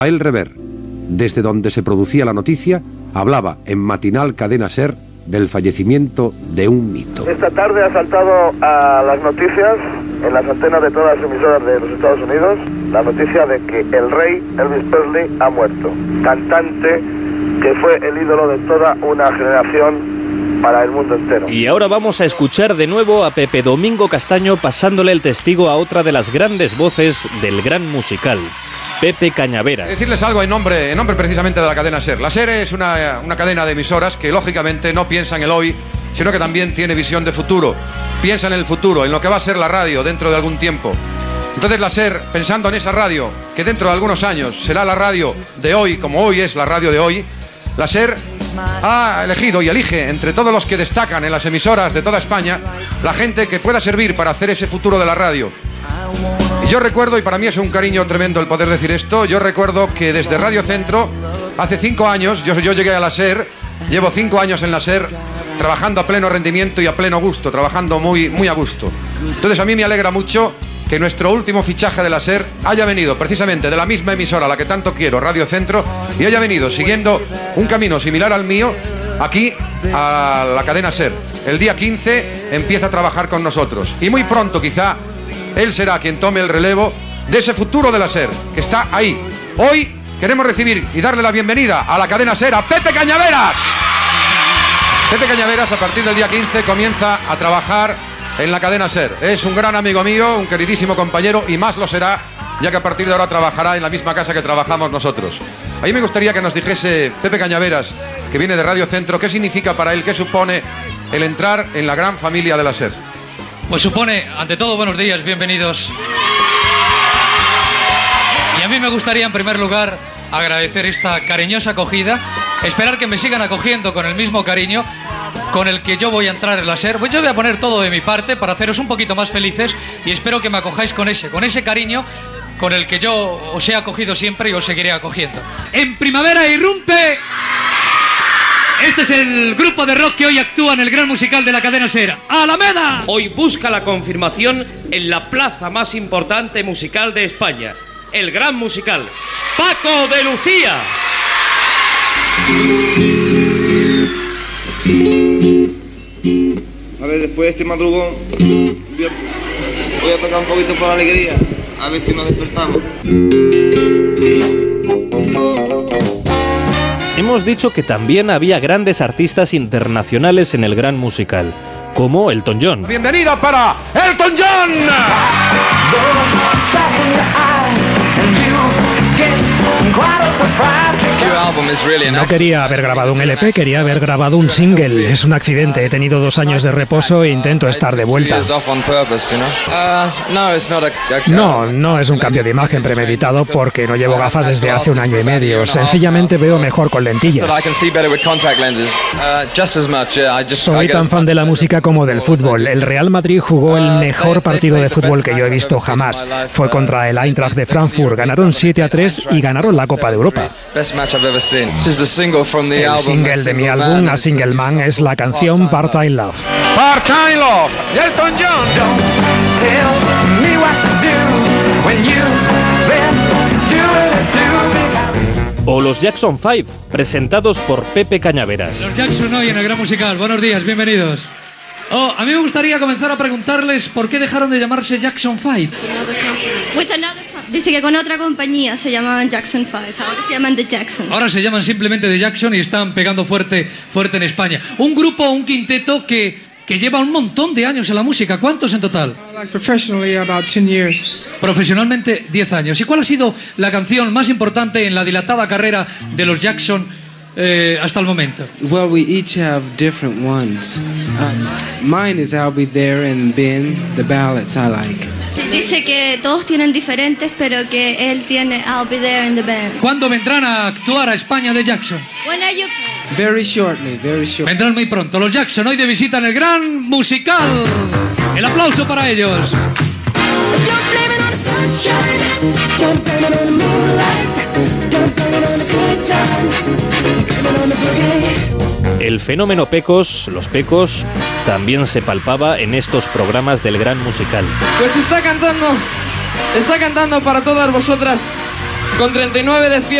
El Rever, desde donde se producía la noticia, hablaba en matinal Cadena SER del fallecimiento de un mito. Esta tarde ha saltado a las noticias, en las antenas de todas las emisoras de los Estados Unidos, la noticia de que el rey Elvis Presley ha muerto. Cantante que fue el ídolo de toda una generación para el mundo entero. Y ahora vamos a escuchar de nuevo a Pepe Domingo Castaño pasándole el testigo a otra de las grandes voces del gran musical, Pepe Cañaveras. Decirles algo en nombre precisamente de la cadena SER. La SER es una cadena de emisoras que lógicamente no piensa en el hoy, sino que también tiene visión de futuro. Piensa en el futuro, en lo que va a ser la radio dentro de algún tiempo. Entonces la SER, pensando en esa radio, que dentro de algunos años será la radio de hoy, como hoy es la radio de hoy, la SER ha elegido y elige entre todos los que destacan en las emisoras de toda España la gente que pueda servir para hacer ese futuro de la radio. Y yo recuerdo, y para mí es un cariño tremendo el poder decir esto, yo recuerdo que desde Radio Centro, hace 5 años, yo llegué a la SER, llevo 5 años en la SER, trabajando a pleno rendimiento y a pleno gusto, trabajando muy, muy a gusto. Entonces a mí me alegra mucho que nuestro último fichaje de la SER haya venido precisamente de la misma emisora a la que tanto quiero, Radio Centro, y haya venido siguiendo un camino similar al mío aquí a la cadena SER. El día 15 empieza a trabajar con nosotros y muy pronto quizá él será quien tome el relevo de ese futuro de la SER, que está ahí. Hoy queremos recibir y darle la bienvenida a la cadena SER a Pepe Cañaveras. Pepe Cañaveras a partir del día 15 comienza a trabajar en la cadena SER. Es un gran amigo mío, un queridísimo compañero y más lo será, ya que a partir de ahora trabajará en la misma casa que trabajamos nosotros. A mí me gustaría que nos dijese Pepe Cañaveras, que viene de Radio Centro, qué significa para él, qué supone el entrar en la gran familia de la SER. Pues supone, ante todo, buenos días, bienvenidos. Y a mí me gustaría, en primer lugar, agradecer esta cariñosa acogida, esperar que me sigan acogiendo con el mismo cariño con el que yo voy a entrar en la SER. Pues yo voy a poner todo de mi parte para haceros un poquito más felices y espero que me acojáis con ese cariño con el que yo os he acogido siempre y os seguiré acogiendo. En Primavera irrumpe. Este es el grupo de rock que hoy actúa en el gran musical de la cadena SER, ¡Alameda! Hoy busca la confirmación en la plaza más importante musical de España, el gran musical, Paco de Lucía. A ver, después de este madrugón voy a tocar un poquito por la alegría, a ver si nos despertamos. Hemos dicho que también había grandes artistas internacionales en el gran musical, como Elton John. ¡Bienvenida para Elton John! No quería haber grabado un LP, quería haber grabado un single. Es un accidente, he tenido 2 años de reposo e intento estar de vuelta. No es un cambio de imagen premeditado porque no llevo gafas desde hace 1 año y medio. Sencillamente veo mejor con lentillas. Soy tan fan de la música como del fútbol. El Real Madrid jugó el mejor partido de fútbol que yo he visto jamás. Fue contra el Eintracht de Frankfurt. Ganaron 7-3 y ganaron la Copa de Europa. El single de mi álbum, A Single Man, es la canción Part-Time Love. Part-Time Love, Elton John. O los Jackson 5, presentados por Pepe Cañaveras. Los Jackson hoy en el gran musical. Buenos días, bienvenidos. A mí me gustaría comenzar a preguntarles por qué dejaron de llamarse Jackson 5. Dice que con otra compañía se llamaban Jackson 5, ahora se llaman The Jackson. Ahora se llaman simplemente The Jackson y están pegando fuerte en España. Un grupo, un quinteto que lleva un montón de años en la música. ¿Cuántos en total? Profesionalmente 10 años. ¿Y cuál ha sido la canción más importante en la dilatada carrera de los Jackson hasta el momento? Well, we each have different ones. Mine is I'll Be There and Ben, the ballads I like. Dice que todos tienen diferentes, pero que él tiene I'll Be There in the Band. ¿Cuándo vendrán a actuar a España de Jackson? When are you... Very shortly, very shortly. Vendrán muy pronto. Los Jackson hoy de visita en el gran musical. El aplauso para ellos. El fenómeno Pecos, los Pecos, también se palpaba en estos programas del gran musical. Pues está cantando para todas vosotras con 39 de fiebre.